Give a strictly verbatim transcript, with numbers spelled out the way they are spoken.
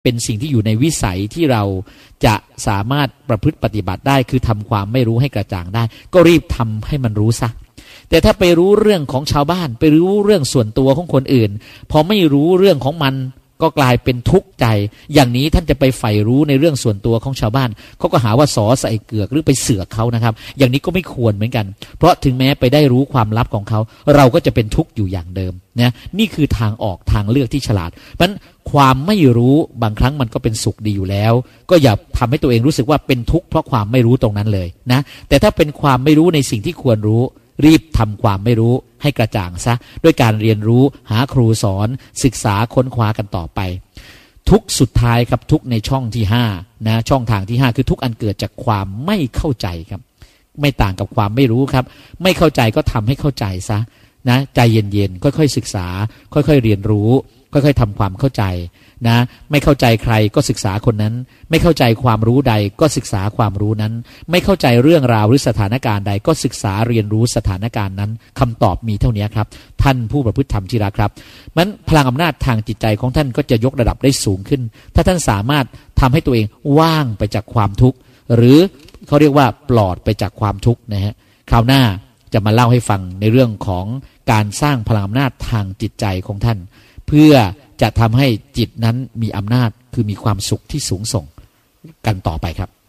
เป็นสิ่งที่อยู่ในวิสัยที่เราจะสามารถประพฤติปฏิบัติได้คือทำความไม่รู้ให้กระจ่างได้ก็รีบทำให้มันรู้ซะแต่ถ้าไปรู้เรื่องของชาวบ้านไปรู้เรื่องส่วนตัวของคนอื่นพอไม่รู้เรื่องของมันก็กลายเป็นทุกข์ใจอย่างนี้ท่านจะไปใฝ่รู้ในเรื่องส่วนตัวของชาวบ้านเขาก็หาว่าสอใส่เกือกหรือไปเสือกเขานะครับอย่างนี้ก็ไม่ควรเหมือนกันเพราะถึงแม้ไปได้รู้ความลับของเขาเราก็จะเป็นทุกข์อยู่อย่างเดิมนะนี่คือทางออกทางเลือกที่ฉลาดเพราะฉะนั้นความไม่รู้บางครั้งมันก็เป็นสุขดีอยู่แล้วก็อย่าทำให้ตัวเองรู้สึกว่าเป็นทุกข์เพราะความไม่รู้ตรงนั้นเลยนะแต่ถ้าเป็นความไม่รู้ในสิ่งที่ควรรู้รีบทำความไม่รู้ให้กระจ่างซะด้วยการเรียนรู้หาครูสอนศึกษาค้นคว้ากันต่อไปทุกสุดท้ายครับทุกในช่องที่ห้านะช่องทางที่ห้าคือทุกอันเกิดจากความไม่เข้าใจครับไม่ต่างกับความไม่รู้ครับไม่เข้าใจก็ทำให้เข้าใจซะนะใจเย็นๆค่อยๆศึกษาค่อยๆเรียนรู้ค่อยๆทำความเข้าใจนะไม่เข้าใจใครก็ศึกษาคนนั้นไม่เข้าใจความรู้ใดก็ศึกษาความรู้นั้นไม่เข้าใจเรื่องราวหรือสถานการณ์ใดก็ศึกษาเรียนรู้สถานการณ์นั้นคำตอบมีเท่านี้ครับท่านผู้ประพฤติธรรมที่รักครับมันพลังอำนาจทางจิตใจของท่านก็จะยกระดับได้สูงขึ้นถ้าท่านสามารถทำให้ตัวเองว่างไปจากความทุกข์หรือเขาเรียกว่าปลอดไปจากความทุกข์นะฮะคราวหน้าจะมาเล่าให้ฟังในเรื่องของการสร้างพลังอำนาจทางจิตใจของท่านเพื่อจะทำให้จิตนั้นมีอำนาจคือมีความสุขที่สูงส่งกันต่อไปครับ